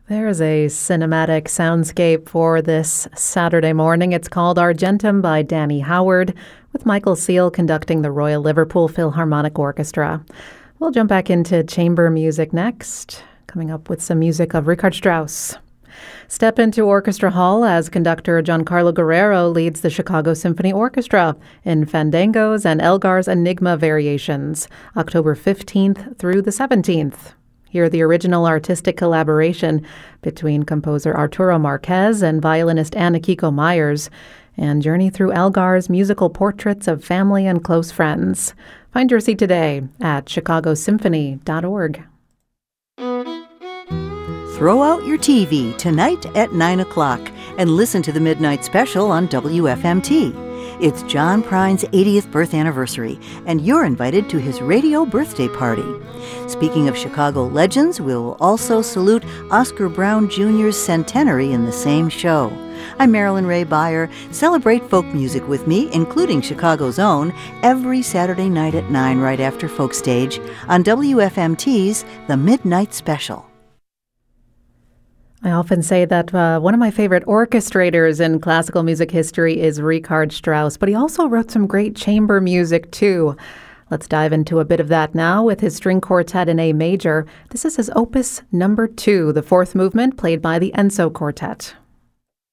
There's a cinematic soundscape for this Saturday morning. It's called Argentum by Danny Howard, with Michael Seal conducting the Royal Liverpool Philharmonic Orchestra. We'll jump back into chamber music next, coming up with some music of Richard Strauss. Step into Orchestra Hall as conductor Giancarlo Guerrero leads the Chicago Symphony Orchestra in Fandangos and Elgar's Enigma variations, October 15th through the 17th. Hear the original artistic collaboration between composer Arturo Marquez and violinist Anna Kiko Myers, and journey through Elgar's musical portraits of family and close friends. Find your seat today at chicagosymphony.org. Throw out your TV tonight at 9 o'clock and listen to the Midnight Special on WFMT. It's John Prine's 80th birth anniversary, and you're invited to his radio birthday party. Speaking of Chicago legends, we'll also salute Oscar Brown Jr.'s centenary in the same show. I'm Marilyn Ray Beyer. Celebrate folk music with me, including Chicago's own, every Saturday night at 9 right after Folk Stage on WFMT's The Midnight Special. I often say that one of my favorite orchestrators in classical music history is Richard Strauss, but he also wrote some great chamber music too. Let's dive into a bit of that now with his string quartet in A major. This is his opus number 2, the fourth movement, played by the Enzo Quartet.